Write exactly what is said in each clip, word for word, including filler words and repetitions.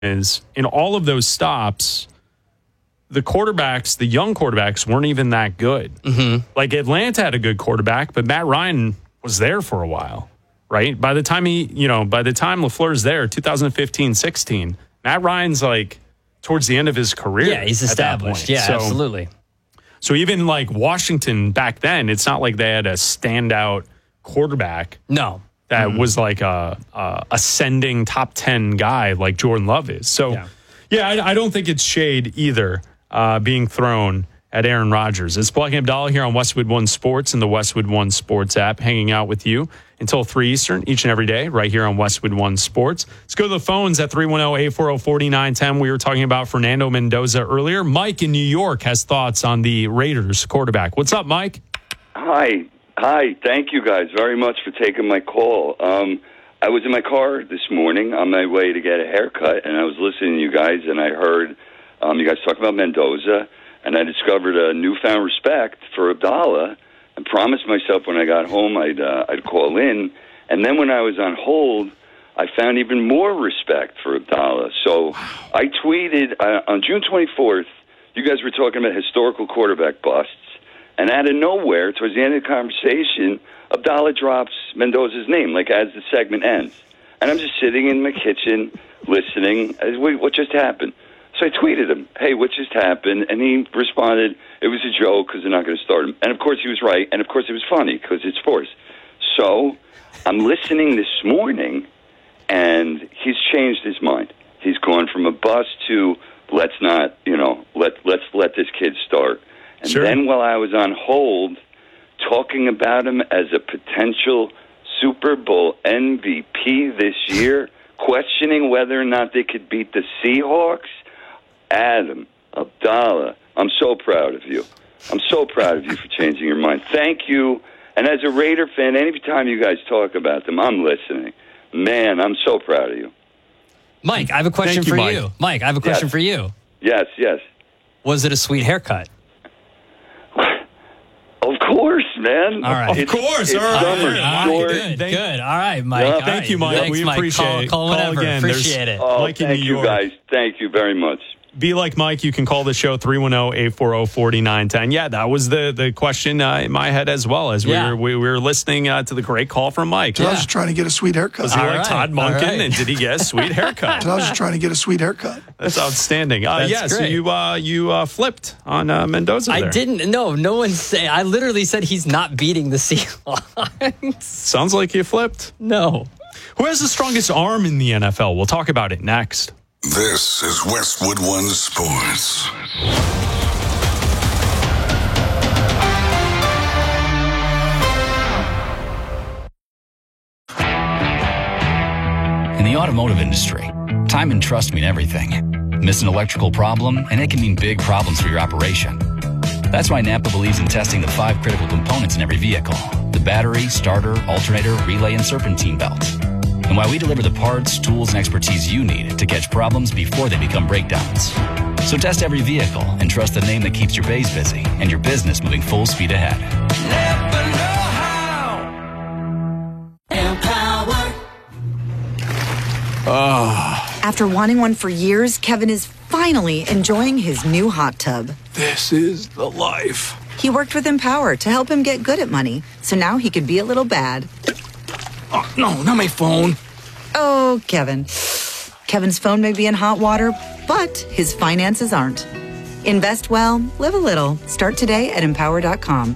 is in all of those stops, the quarterbacks, the young quarterbacks, weren't even that good. Mm-hmm. Like Atlanta had a good quarterback, but Matt Ryan was there for a while, right? By the time he, you know, by the time LaFleur's there, twenty fifteen sixteen, Matt Ryan's like towards the end of his career. Yeah, he's established. Yeah, so, absolutely. So even like Washington back then, it's not like they had a standout quarterback. No. That mm-hmm. was like a, a ascending top ten guy like Jordan Love is. So, yeah, yeah I, I don't think it's shade either uh, being thrown at Aaron Rodgers. It's Black and Abdallah here on Westwood One Sports and the Westwood One Sports app, hanging out with you until three Eastern each and every day right here on Westwood One Sports. Let's go to the phones at three one zero, eight four zero, four nine one zero. We were talking about Fernando Mendoza earlier. Mike in New York has thoughts on the Raiders quarterback. What's up, Mike? Hi. Hi, thank you guys very much for taking my call. Um, I was in my car this morning on my way to get a haircut, and I was listening to you guys, and I heard um, you guys talk about Mendoza, and I discovered a newfound respect for Abdallah, and promised myself when I got home I'd uh, I'd call in. And then when I was on hold, I found even more respect for Abdallah. So I tweeted uh, on June twenty-fourth, you guys were talking about historical quarterback busts. And out of nowhere, towards the end of the conversation, Abdallah drops Mendoza's name, like as the segment ends. And I'm just sitting in my kitchen listening. I said, Wait, what just happened? So I tweeted him, hey, what just happened? And he responded, it was a joke because they're not going to start him. And, of course, he was right. And, of course, it was funny because it's sports. So I'm listening this morning, and he's changed his mind. He's gone from a bust to let's not, you know, let, let's let this kid start. And sure. Then while I was on hold, talking about him as a potential Super Bowl M V P this year, questioning whether or not they could beat the Seahawks, Adam, Abdallah, I'm so proud of you. I'm so proud of you for changing your mind. Thank you. And as a Raider fan, any time you guys talk about them, I'm listening. Man, I'm so proud of you. Mike, I have a question you, for Mike. you. Mike, I have a question Yes. for you. Yes, yes. Was it a sweet haircut? Of course, man. All right. It's, Of course. It's All right. summer. All right, Short. good, Thank- good. All right, Mike. Yeah. All Thank right. you, Mike. Thanks, We Mike. appreciate call, it. Call Call whenever. again. There's- Appreciate it. Oh, Mike in thank New you, York. guys. Thank you very much. Be like Mike. You can call the show three one zero, eight four zero, four nine one zero. Yeah, that was the, the question uh, in my head as well as we Yeah. were we were listening uh, to the great call from Mike. I was just trying to get a sweet haircut. Was he All like right. Todd All Monken? right. And did he get a sweet haircut? I was just trying to get a sweet haircut. That's outstanding. Uh, That's yeah, so great. you uh, you uh, flipped on uh, Mendoza I there. didn't. No, no one say. I literally said he's not beating the Seahawks. Sounds like you flipped. No. Who has the strongest arm in the N F L? We'll talk about it next. This is Westwood One Sports. In the automotive industry, time and trust mean everything. Miss an electrical problem, and it can mean big problems for your operation. That's why Napa believes in testing the five critical components in every vehicle: the battery, starter, alternator, relay, and serpentine belts. And why we deliver the parts, tools, and expertise you need to catch problems before they become breakdowns. So test every vehicle and trust the name that keeps your bays busy and your business moving full speed ahead. Never know how. Empower. After wanting one for years, Kevin is finally enjoying his new hot tub. This is the life. He worked with Empower to help him get good at money, so now he could be a little bad. Oh, no, not my phone. Oh, Kevin. Kevin's phone may be in hot water, but his finances aren't. Invest well, live a little. Start today at empower dot com.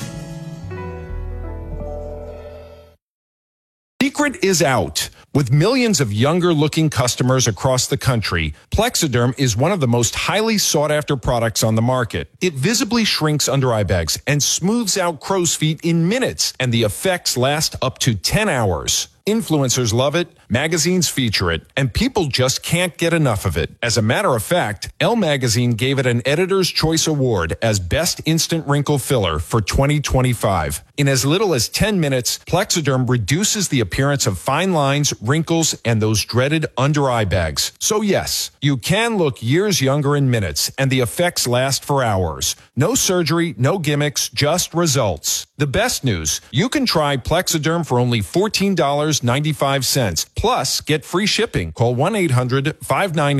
Secret is out. With millions of younger-looking customers across the country, Plexiderm is one of the most highly sought-after products on the market. It visibly shrinks under eye bags and smooths out crow's feet in minutes, and the effects last up to ten hours. Influencers love it, magazines feature it, and people just can't get enough of it. As a matter of fact, Elle Magazine gave it an Editor's Choice Award as Best Instant Wrinkle Filler for twenty twenty-five. In as little as ten minutes, Plexiderm reduces the appearance of fine lines, wrinkles, and those dreaded under-eye bags. So yes, you can look years younger in minutes, and the effects last for hours. No surgery, no gimmicks, just results. The best news, you can try Plexiderm for only fourteen dollars dollars and ninety-five cents. Plus, get free shipping. Call one eight hundred five nine eight